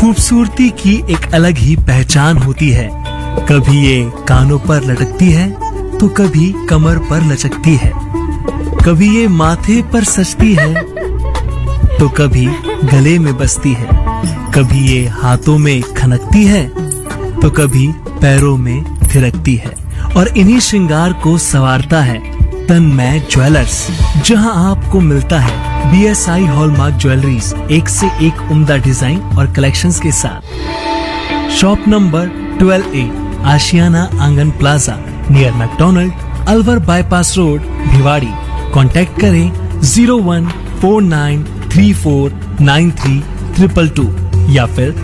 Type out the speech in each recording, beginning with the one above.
खूबसूरती की एक अलग ही पहचान होती है। कभी ये कानों पर लटकती है तो कभी कमर पर लचकती है, कभी ये माथे पर सजती है तो कभी गले में बसती है, कभी ये हाथों में खनकती है तो कभी पैरों में थिरकती है। और इन्हीं श्रृंगार को संवारता है तन्मय ज्वेलर्स, जहां आपको मिलता है BSI हॉलमार्क ज्वेलरीज, एक से एक उम्दा डिजाइन और कलेक्शंस के साथ। शॉप नंबर 12A, आशियाना आंगन plaza, near McDonald, Alwar bypass road, Bhiwadi. Contact करें 014934932222 या फिर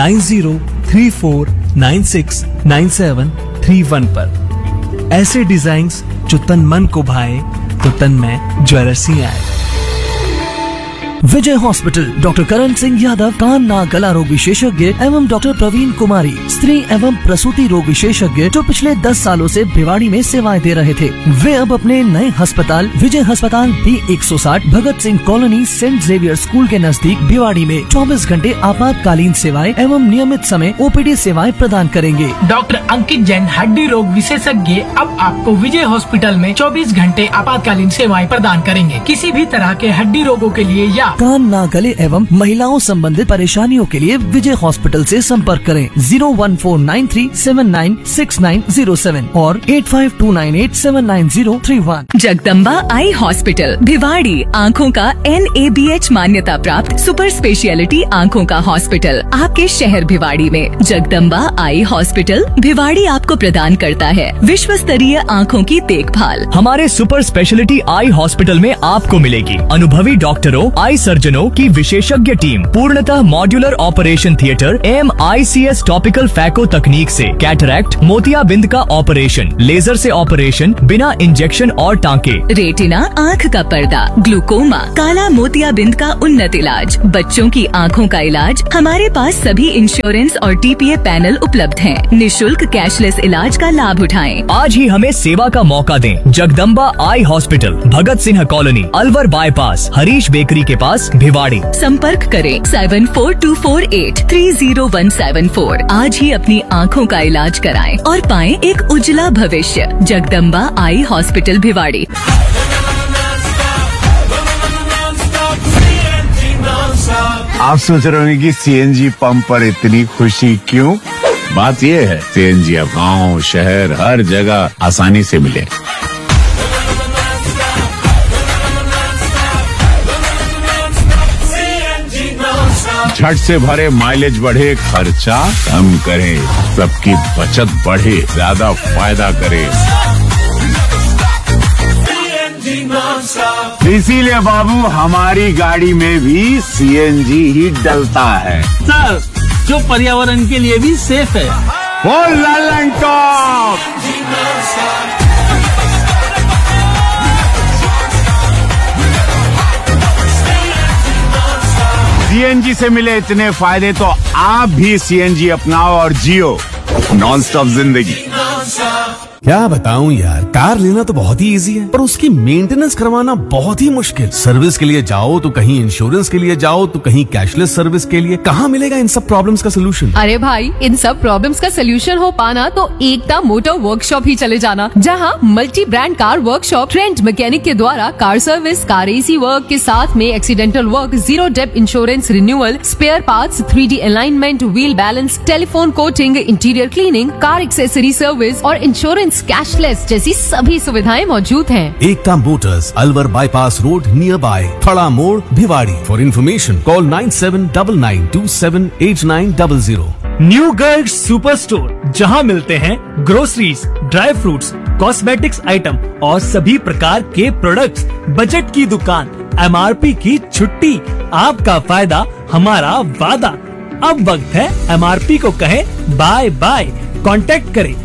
9034969731 पर। ऐसे डिजाइन्स जो तन मन को भाए तो तन्मय ज्वेलर्स ही आए। विजय हॉस्पिटल, डॉक्टर करण सिंह यादव, कान नाक गला रोग विशेषज्ञ एवं डॉक्टर प्रवीण कुमारी, स्त्री एवं प्रसूति रोग विशेषज्ञ, जो पिछले 10 सालों से भिवाड़ी में सेवाएं दे रहे थे। वे अब अपने नए अस्पताल विजय अस्पताल B160 Bhagat Singh colony Saint Xavier school के नजदीक भिवाड़ी में 24 घंटे आपातकालीन सेवाएं एवं नियमित समय OPD सेवाएं प्रदान करेंगे। डॉक्टर अंकित जैन, हड्डी रोग विशेषज्ञ, अब आपको विजय हॉस्पिटल में 24 घंटे आपातकालीन सेवाएं प्रदान करेंगे। किसी भी तरह के हड्डी रोगों के लिए या कान नाक गले एवं महिलाओं संबंधित परेशानियों के लिए विजय हॉस्पिटल से संपर्क करें 01493796907 और 8529879031। जगदम्बा आई हॉस्पिटल भिवाड़ी, आँखों का NABH मान्यता प्राप्त सुपर स्पेशलिटी आँखों का हॉस्पिटल आपके शहर भिवाड़ी में। जगदम्बा आई हॉस्पिटल भिवाड़ी आपको प्रदान करता है विश्व स्तरीय आँखों की देखभाल। हमारे सुपर स्पेशलिटी आई हॉस्पिटल में आपको मिलेगी अनुभवी डॉक्टरों, आई सर्जनों की विशेषज्ञ टीम, पूर्णतः modular operation theatre, MICS topical phaco तकनीक से कैटरैक्ट, मोतियाबिंद का ऑपरेशन, लेजर से ऑपरेशन बिना इंजेक्शन और टांके, रेटिना आँख का पर्दा, ग्लूकोमा, काला मोतियाबिंद का उन्नत इलाज, बच्चों की आँखों का इलाज। हमारे पास सभी इंश्योरेंस और TPA पैनल उपलब्ध हैं। निशुल्क कैशलेस इलाज का लाभ उठाएं। आज ही हमें सेवा का मौका दें। Jagdamba eye hospital, Bhagat Singh colony, Alwar bypass, Harish bakery के पास, भिवाड़ी। संपर्क करें 7424830174। आज ही अपनी आँखों का इलाज कराएं और पाएं एक उज्जवला भविष्य। Jagdamba eye hospital Bhiwadi. आप सोच रहे होंगे कि CNG पंप पर इतनी खुशी क्यों? बात ये है, CNG अब गाँव शहर हर जगह आसानी से मिले। झट से भरे, माइलेज बढ़े, खर्चा कम करे, सबकी बचत बढ़े, ज्यादा फायदा करे। इसीलिए बाबू हमारी गाड़ी में भी CNG ही डलता है सर, जो पर्यावरण के लिए भी सेफ है। वो ललन टॉप CNG से मिले इतने फायदे तो आप भी CNG अपनाओ और जियो नॉन स्टॉप जिंदगी। क्या बताऊं यार, कार लेना तो बहुत ही इजी है पर उसकी मेंटेनेंस करवाना बहुत ही मुश्किल। सर्विस के लिए जाओ तो कहीं इंश्योरेंस के लिए जाओ तो कहीं कैशलेस सर्विस के लिए। कहाँ मिलेगा इन सब प्रॉब्लम्स का सोल्यूशन? अरे भाई, इन सब प्रॉब्लम्स का सोल्यूशन हो पाना तो एकता मोटर वर्कशॉप ही चले जाना, जहाँ multi brand car workshop trend mechanic के द्वारा car service, car AC work के साथ में accidental work, zero Depp insurance renewal, spare parts, 3D alignment, wheel balance, telephone coating, interior cleaning, car accessory service और insurance cashless जैसी सभी सुविधाएं मौजूद हैं। एकता Motors, Alwar bypass road, near by थड़ा मोड़, Bhiwadi. For information call 9799278900। New Garg super store, जहां मिलते हैं groceries, dry fruits, cosmetics item और सभी प्रकार के प्रोडक्ट्स। बजट की दुकान, MRP की छुट्टी, आपका फायदा हमारा वादा। अब वक्त है MRP को कहें बाय बाय। कांटेक्ट करें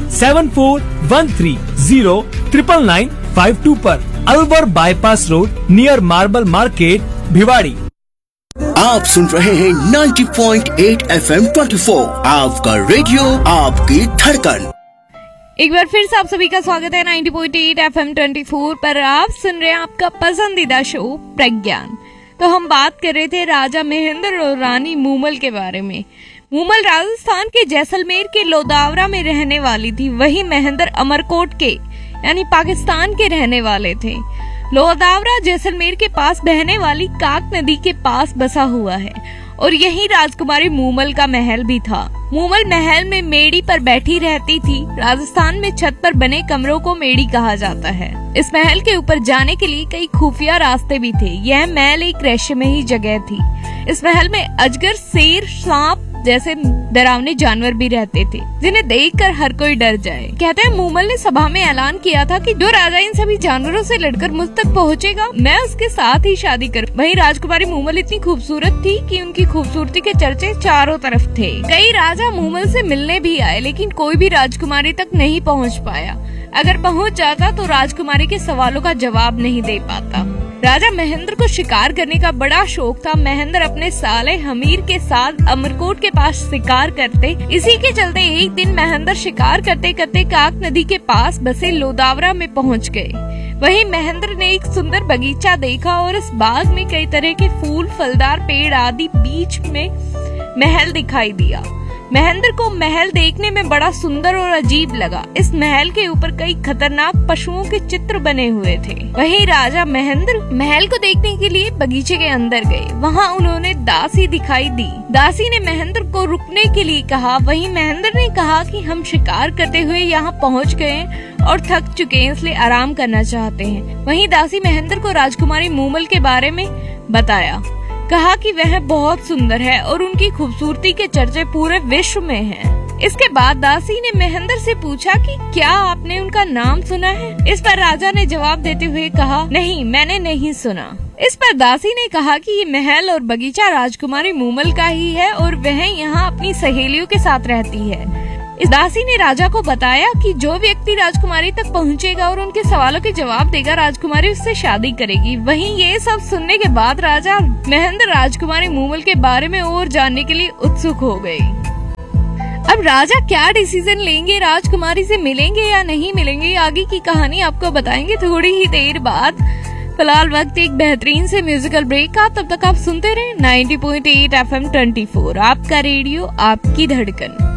7413099952 पर, Alwar bypass road, near marble market, Bhiwadi. आप सुन रहे हैं 90.8 FM 24, आपका रेडियो, आपकी धड़कन। एक बार फिर से आप सभी का स्वागत है 90.8 FM 24 पर। आप सुन रहे हैं आपका पसंदीदा शो प्रज्ञान। तो हम बात कर रहे थे राजा महेंद्र और रानी मूमल के बारे में। मूमल राजस्थान के जैसलमेर के लोदावरा में रहने वाली थी, वही महेंद्र अमरकोट के यानी पाकिस्तान के रहने वाले थे। लोदावरा जैसलमेर के पास बहने वाली काक नदी के पास बसा हुआ है और यही राजकुमारी मूमल का महल भी था। मूमल महल में मेड़ी पर बैठी रहती थी। राजस्थान में छत पर बने कमरों को मेड़ी कहा जाता है। इस महल के ऊपर जाने के लिए कई खुफिया रास्ते भी थे। यह महल एक रहस्यमयी जगह थी। इस महल में अजगर, शेर, सांप जैसे डरावने जानवर भी रहते थे जिन्हें देखकर हर कोई डर जाए। कहते हैं मूमल ने सभा में ऐलान किया था कि जो राजा इन सभी जानवरों से लड़कर मुझ तक पहुंचेगा, मैं उसके साथ ही शादी करूं। वही राजकुमारी मूमल इतनी खूबसूरत थी कि उनकी खूबसूरती के चर्चे चारों तरफ थे। कई राजा मूमल से मिलने भी आए, लेकिन कोई भी राजकुमारी तक नहीं पहुँच पाया। अगर पहुँच जाता तो राजकुमारी के सवालों का जवाब नहीं दे पाता। राजा महेंद्र को शिकार करने का बड़ा शौक था। महेंद्र अपने साले हमीर के साथ अमरकोट के पास शिकार करते। इसी के चलते एक दिन महेंद्र शिकार करते करते काक नदी के पास बसे लोदावरा में पहुंच गए। वहीं महेंद्र ने एक सुंदर बगीचा देखा और इस बाग में कई तरह के फूल, फलदार पेड़ आदि, बीच में महल दिखाई दिया। महेंद्र को महल देखने में बड़ा सुंदर और अजीब लगा। इस महल के ऊपर कई खतरनाक पशुओं के चित्र बने हुए थे। वहीं राजा महेंद्र महल को देखने के लिए बगीचे के अंदर गए। वहां उन्होंने दासी दिखाई दी। दासी ने महेंद्र को रुकने के लिए कहा। वहीं महेंद्र ने कहा कि हम शिकार करते हुए यहाँ पहुँच गए और थक चुके हैं, इसलिए आराम करना चाहते हैं। वहीं दासी महेंद्र को राजकुमारी मूमल के बारे में बताया। कहा कि वह बहुत सुंदर है और उनकी खूबसूरती के चर्चे पूरे विश्व में हैं। इसके बाद दासी ने महेंद्र से पूछा कि क्या आपने उनका नाम सुना है। इस पर राजा ने जवाब देते हुए कहा, नहीं, मैंने नहीं सुना। इस पर दासी ने कहा कि ये महल और बगीचा राजकुमारी मूमल का ही है और वह यहाँ अपनी सहेलियों के साथ रहती है। इस दासी ने राजा को बताया कि जो व्यक्ति राजकुमारी तक पहुँचेगा और उनके सवालों के जवाब देगा, राजकुमारी उससे शादी करेगी। वहीं ये सब सुनने के बाद राजा महेंद्र राजकुमारी मूमल के बारे में और जानने के लिए उत्सुक हो गए। अब राजा क्या डिसीजन लेंगे, राजकुमारी से मिलेंगे या नहीं मिलेंगे, आगे की कहानी आपको बताएंगे थोड़ी ही देर बाद। फिलहाल वक्त एक बेहतरीन से म्यूजिकल ब्रेक का, तब तक आप सुनते रहे 90.8 FM 24, आपका रेडियो, आपकी धड़कन।